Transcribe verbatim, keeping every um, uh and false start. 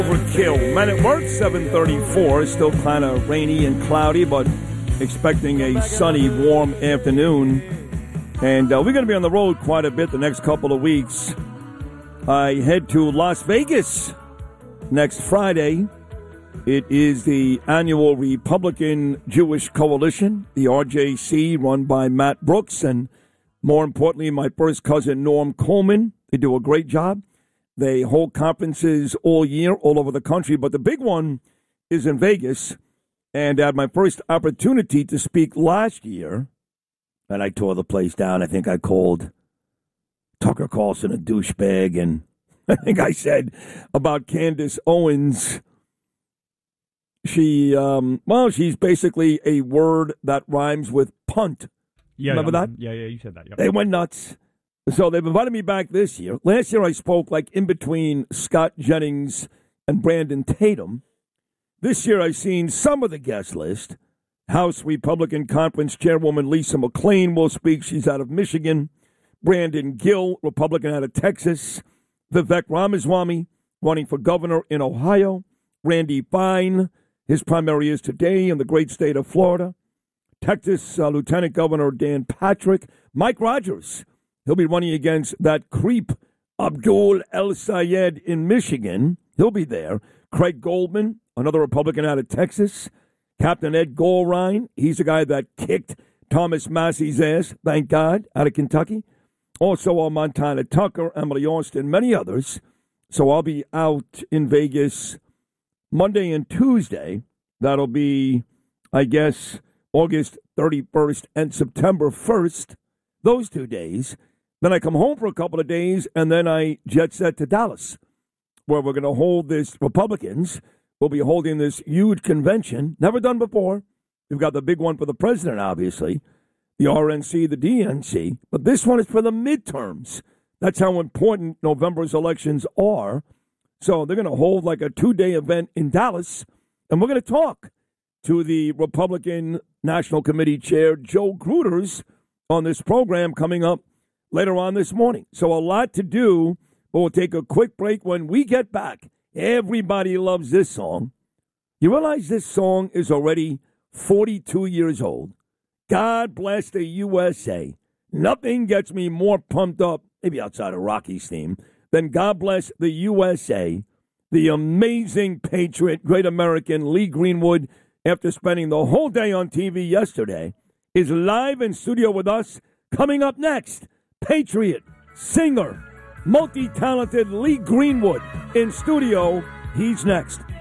Overkill. Man at work, seven thirty-four. Still kind of rainy and cloudy, but expecting a sunny, warm afternoon. And uh, we're going to be on the road quite a bit the next couple of weeks. I head to Las Vegas next Friday. It is the annual Republican Jewish Coalition, the R J C, run by Matt Brooks, and more importantly, my first cousin, Norm Coleman. They do a great job. They hold conferences all year, all over the country, but the big one is in Vegas. And I had my first opportunity to speak last year, and I tore the place down. I think I called Tucker Carlson a douchebag, and I think I said about Candace Owens, she, um, well, she's basically a word that rhymes with punt. Yeah, Remember yeah, that? Yeah, yeah, you said that. Yep. They went nuts. So they've invited me back this year. Last year I spoke like in between Scott Jennings and Brandon Tatum. This year I've seen some of the guest list. House Republican Conference Chairwoman Lisa McClain will speak. She's out of Michigan. Brandon Gill, Republican out of Texas. Vivek Ramaswamy, running for governor in Ohio. Randy Fine, his primary is today in the great state of Florida. Texas uh, Lieutenant Governor Dan Patrick. Mike Rogers, he'll be running against that creep Abdul El Sayed in Michigan. He'll be there. Craig Goldman, another Republican out of Texas. Captain Ed Goldrein, he's the guy that kicked Thomas Massey's ass, thank God, out of Kentucky. Also uh, Montana Tucker, Emily Austin, many others. So I'll be out in Vegas Monday and Tuesday. That'll be, I guess, August thirty-first and September first, those two days. Then I come home for a couple of days, and then I jet set to Dallas, where we're going to hold this, Republicans will be holding this huge convention, never done before. We've got the big one for the president, obviously, the R N C, the D N C, but this one is for the midterms. That's how important November's elections are. So they're going to hold like a two-day event in Dallas, and we're going to talk to the Republican National Committee Chair, Joe Gruters, on this program coming up later on this morning. So a lot to do, but we'll take a quick break. When we get back, everybody loves this song. You realize this song is already forty-two years old. God bless the U S A. Nothing gets me more pumped up, maybe outside of Rocky's theme, than God bless the U S A. The amazing patriot, great American Lee Greenwood, after spending the whole day on T V yesterday, is live in studio with us. Coming up next, patriot, singer, multi-talented Lee Greenwood in studio. He's next.